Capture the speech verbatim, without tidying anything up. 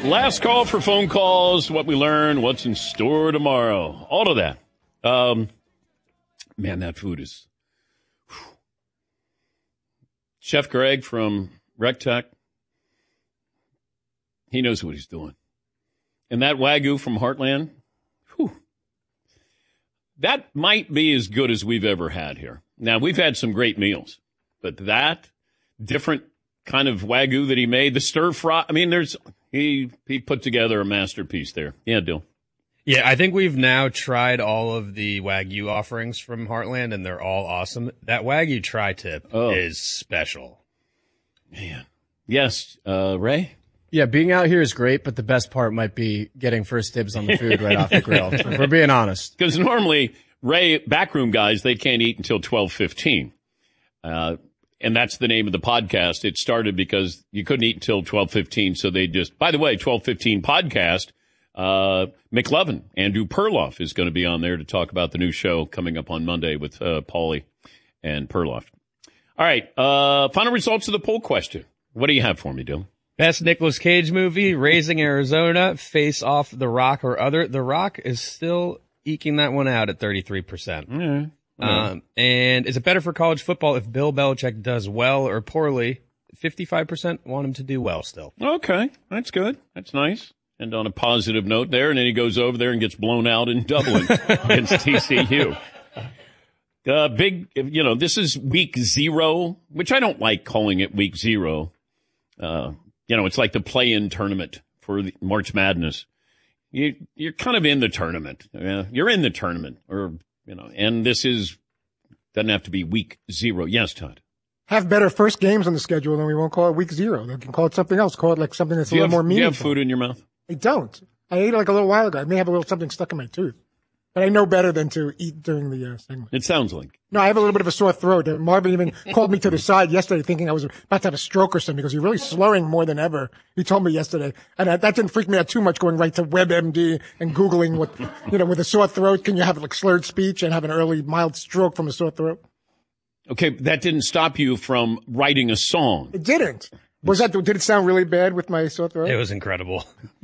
Last call for phone calls, what we learn, what's in store tomorrow. All of that. Um, man, that food is... Whew. Chef Greg from RecTech, he knows what he's doing. And that Wagyu from Heartland, whew, that might be as good as we've ever had here. Now, we've had some great meals, but that different kind of Wagyu that he made, the stir fry, I mean, there's... He he put together a masterpiece there. Yeah, Dill. Yeah, I think we've now tried all of the Wagyu offerings from Heartland, and they're all awesome. That Wagyu tri-tip oh. is special. Man. Yes, uh, Ray? Yeah, being out here is great, but the best part might be getting first dibs on the food right off the grill, if we're being honest. Because normally, Ray, backroom guys, they can't eat until twelve fifteen. Uh And that's the name of the podcast. It started because you couldn't eat until twelve fifteen, so they just, by the way, twelve fifteen podcast, uh, McLovin, Andrew Perloff is going to be on there to talk about the new show coming up on Monday with uh, Paulie and Perloff. All right, uh, final results of the poll question. What do you have for me, Dylan? Best Nicolas Cage movie, Raising Arizona, Face Off, The Rock, or Other. The Rock is still eking that one out at thirty-three percent. Mm-hmm. Yeah. Um, and is it better for college football if Bill Belichick does well or poorly? fifty-five percent want him to do well still. Okay, that's good. That's nice. And on a positive note there, and then he goes over there and gets blown out in Dublin against T C U. Uh, big, you know, this is week zero, which I don't like calling it week zero. Uh, you know, it's like the play-in tournament for the March Madness. You, you're kind of in the tournament. Uh, you're in the tournament, or... You know, and this is, doesn't have to be week zero. Yes, Todd. Have better first games on the schedule, then we won't call it week zero. They can call it something else. Call it like something that's a little have, more meaningful. Do you have food in your mouth? I don't. I ate it like a little while ago. I may have a little something stuck in my tooth. But I know better than to eat during the uh, segment. It sounds like. No, I have a little bit of a sore throat. Marvin even called me to the side yesterday thinking I was about to have a stroke or something because he's really slurring more than ever. He told me yesterday. And that, that didn't freak me out too much going right to WebMD and Googling what, you know, with a sore throat, can you have like slurred speech and have an early mild stroke from a sore throat? Okay, that didn't stop you from writing a song. It didn't. Was that, did it sound really bad with my sore throat? It was incredible.